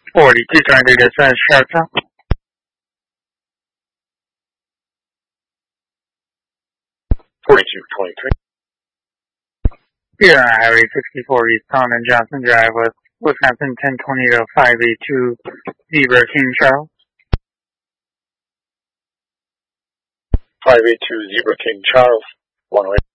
4223 dispatch, Charlottesville. 4223. You're on Highway 64 East Pound and Johnson Drive with Wisconsin 1020 to 582 Zebra King Charles. 582 Zebra King Charles, 108.